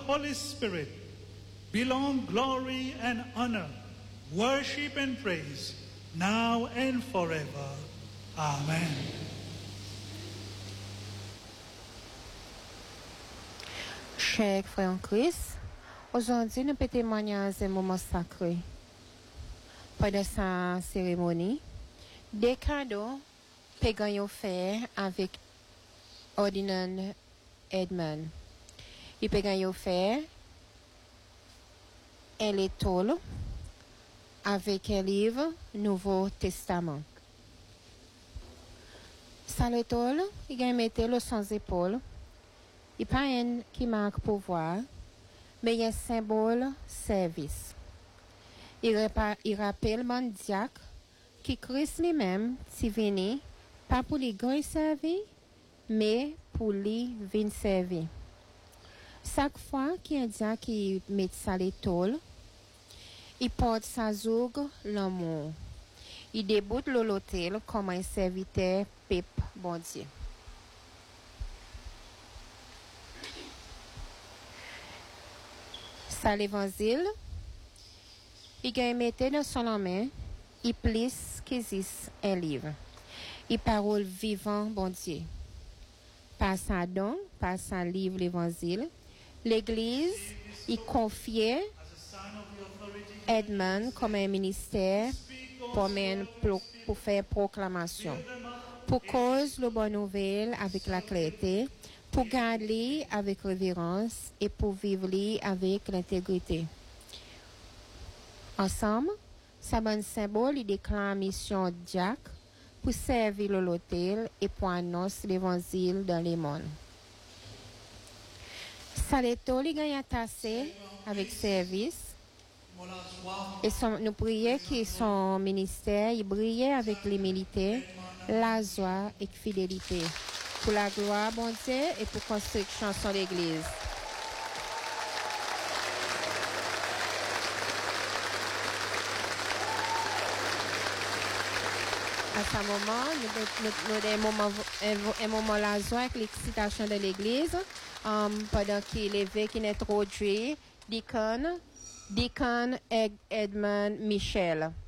Holy Spirit belong glory and honor, worship and praise, now and forever. Amen. Chers frères en Christ, aujourd'hui nous pouvons témoigner un moment sacré. Pendant sa cérémonie, des cadeaux peuvent faire avec Ordinand Edmund. Il peut faire un l'étole avec un livre Nouveau Testament. Ça l'étole, il a mis le sans épaule. Il n'y a pas un qui marque pouvoir, mais il y a un symbole service. Il rappelle mon diacre que Christ lui-même s'est venu, pas pour les grands servir, mais pour les venir servir. Chaque fois qu'il y a un diacre qui met ça l'étole, il porte sa zougue l'amour. Il débute l'hôtel comme un serviteur peuple bon Dieu. Ça l'évangile, il a mis dans son main, il plus qu'existe un livre. Il parole vivant bon Dieu. Par sa don, par sa livre l'évangile, l'Église y confiait Edmund comme un ministère pour faire proclamation. Pour cause la bonne nouvelle avec la clarté, pour garder avec révérence et pour vivre avec l'intégrité. Ensemble, ça bon symbole, il déclare mission diacre pour servir l'hôtel et pour annoncer l'évangile dans les mondes. Ça l'étole, il gagne tassé avec service. Et nous prions que son ministère il brille avec l'humilité, la joie et la fidélité. Pour la gloire, bon Dieu, et pour la construction de l'Église. À ce moment, nous avons un moment la joie avec l'excitation de l'Église, pendant qu'il est qui n'est trop Deacon Edmund Michel.